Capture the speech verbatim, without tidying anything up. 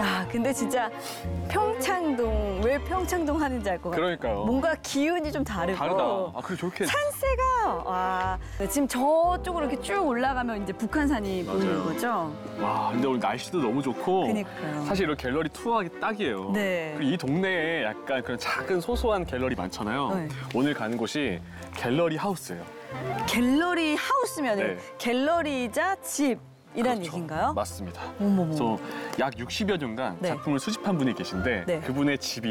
야, 근데 진짜 평창동, 왜 평창동 하는지 알 것 같아요. 그러니까요. 뭔가 기운이 좀 다르고. 다르다. 아, 그래 좋게. 산세가, 와. 지금 저쪽으로 이렇게 쭉 올라가면 이제 북한산이 맞아요. 보이는 거죠? 와, 근데 오늘 날씨도 너무 좋고. 그니까요. 사실 이런 갤러리 투어하기 딱이에요. 네. 그리고 이 동네에 약간 그런 작은 소소한 갤러리 많잖아요. 네. 오늘 가는 곳이 갤러리 하우스예요. 갤러리 하우스면 네. 은 갤러리자 집. 이란 그렇죠. 얘기인가요? 맞습니다. 어머머. 그래서 약 육십여 년간 네. 작품을 수집한 분이 계신데 네. 그분의 집이